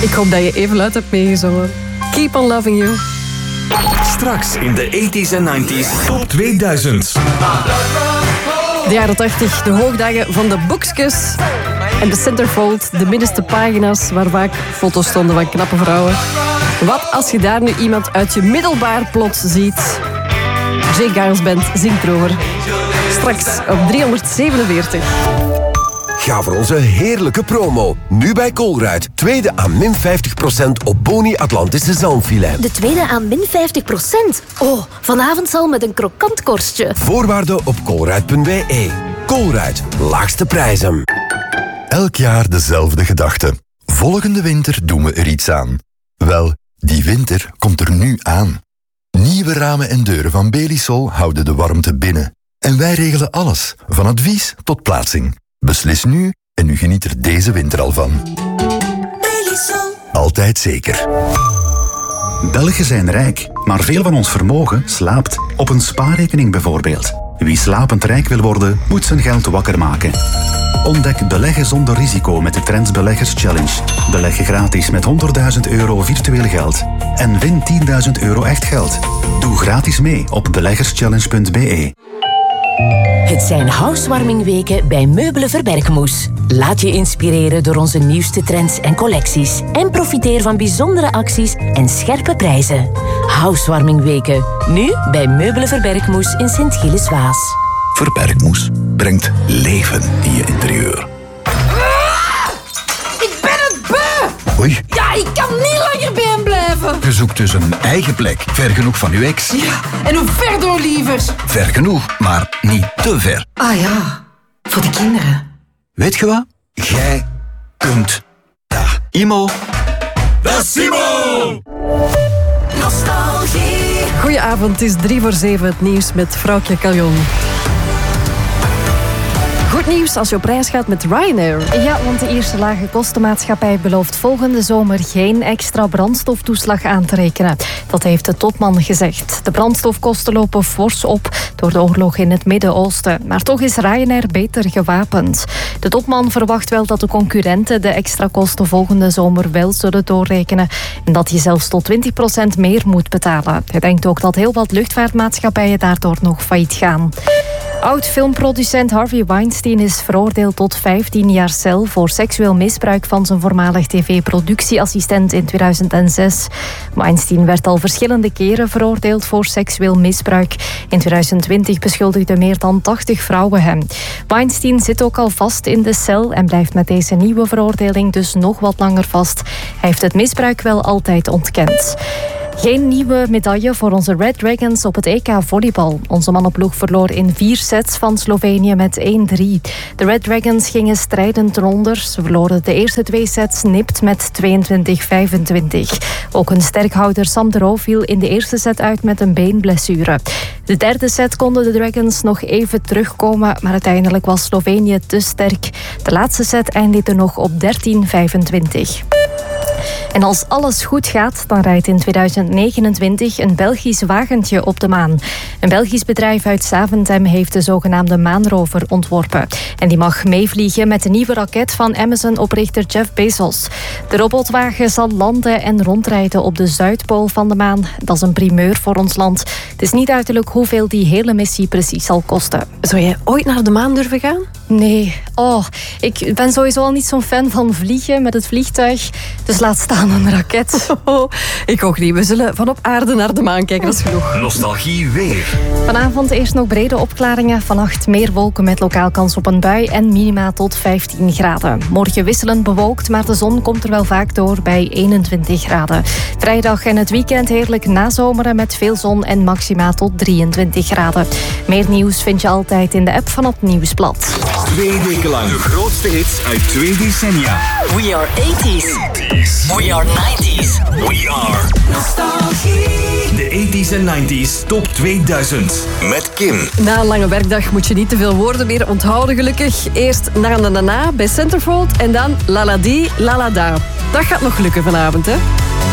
Ik hoop dat je even luid hebt meegezongen. Keep on loving you. Straks in de 80s en 90s top 2000. De jaren 80, de hoogdagen van de boekjes. En de centerfold, de middenste pagina's waar vaak foto's stonden van knappe vrouwen. Wat als je daar nu iemand uit je middelbaar plots ziet? Jay Giles Band zingt erover. Straks op 347. Ga voor onze heerlijke promo. Nu bij Colruyt. Tweede aan min 50% op Boni Atlantische zalmfilet. De tweede aan min 50%? Oh, vanavond al met een krokant korstje. Voorwaarden op colruyt.be. Colruyt, laagste prijzen. Elk jaar dezelfde gedachte. Volgende winter doen we er iets aan. Wel, die winter komt er nu aan. Nieuwe ramen en deuren van Belisol houden de warmte binnen. En wij regelen alles, van advies tot plaatsing. Beslis nu en u geniet er deze winter al van. Belisol. Altijd zeker. Belgen zijn rijk, maar veel van ons vermogen slaapt. Op een spaarrekening bijvoorbeeld. Wie slapend rijk wil worden, moet zijn geld wakker maken. Ontdek beleggen zonder risico met de Trends Beleggers Challenge. Beleg gratis met €100.000 virtueel geld. En win €10.000 echt geld. Doe gratis mee op beleggerschallenge.be. Het zijn housewarmingweken bij Meubelen Verbergmoes. Laat je inspireren door onze nieuwste trends en collecties. En profiteer van bijzondere acties en scherpe prijzen. Housewarmingweken. Nu bij Meubelen Verbergmoes in Sint-Gilles-Waas. Verbergmoes brengt leven in je interieur. Ik ben het beu! Oei. Ja, ik kan niet langer bij hem blijven. Je zoekt dus een eigen plek, ver genoeg van uw ex. Ja, en hoe ver door, lievers? Ver genoeg, maar niet te ver. Ah ja, voor de kinderen. Weet je wat? Jij kunt dat. Imo. Dat is Simo! Nostalgie. Goedenavond, het is 6:45, het nieuws met Vrouwtje Caljon. Goed nieuws als je op reis gaat met Ryanair. Ja, want de Ierse lage kostenmaatschappij belooft volgende zomer geen extra brandstoftoeslag aan te rekenen. Dat heeft de topman gezegd. De brandstofkosten lopen fors op door de oorlog in het Midden-Oosten. Maar toch is Ryanair beter gewapend. De topman verwacht wel dat de concurrenten de extra kosten volgende zomer wel zullen doorrekenen. En dat je zelfs tot 20% meer moet betalen. Hij denkt ook dat heel wat luchtvaartmaatschappijen daardoor nog failliet gaan. Oud-filmproducent Harvey Weinstein is veroordeeld tot 15 jaar cel voor seksueel misbruik van zijn voormalig tv-productieassistent in 2006. Weinstein werd al verschillende keren veroordeeld voor seksueel misbruik. In 2020 beschuldigden meer dan 80 vrouwen hem. Weinstein zit ook al vast in de cel en blijft met deze nieuwe veroordeling dus nog wat langer vast. Hij heeft het misbruik wel altijd ontkend. Geen nieuwe medaille voor onze Red Dragons op het EK volleybal. Onze mannenploeg verloor in 4 sets van Slovenië met 1-3. De Red Dragons gingen strijdend eronder. Ze verloren de eerste 2 sets nipt met 22-25. Ook hun sterkhouder Sam de Roo viel in de eerste set uit met een beenblessure. De derde set konden de Dragons nog even terugkomen, maar uiteindelijk was Slovenië te sterk. De laatste set eindigde nog op 13-25. En als alles goed gaat, dan rijdt in 2029 een Belgisch wagentje op de maan. Een Belgisch bedrijf uit Zaventem heeft de zogenaamde maanrover ontworpen. En die mag meevliegen met de nieuwe raket van Amazon-oprichter Jeff Bezos. De robotwagen zal landen en rondrijden op de Zuidpool van de maan. Dat is een primeur voor ons land. Het is niet duidelijk hoeveel die hele missie precies zal kosten. Zou jij ooit naar de maan durven gaan? Nee. Oh, ik ben sowieso al niet zo'n fan van vliegen met het vliegtuig. Dus laat staan een raket. Ik ook niet. We zullen van op aarde naar de maan kijken, dat is genoeg. Nostalgie weer. Vanavond eerst nog brede opklaringen. Vannacht meer wolken met lokaal kans op een bui en minima tot 15 graden. Morgen wisselend bewolkt, maar de zon komt er wel vaak door bij 21 graden. Vrijdag en het weekend heerlijk nazomeren met veel zon en maxima tot 23 graden. Meer nieuws vind je altijd in de app van het Nieuwsblad. 2 weken lang de grootste hits uit 2 decennia. We are 80s. We are 90s. We are Nostalgie. De 80s en 90s top 2000 met Kim. Na een lange werkdag moet je niet te veel woorden meer onthouden, gelukkig. Eerst na na na na bij Centerfold en dan la la di, la la da. Dat gaat nog lukken vanavond, hè?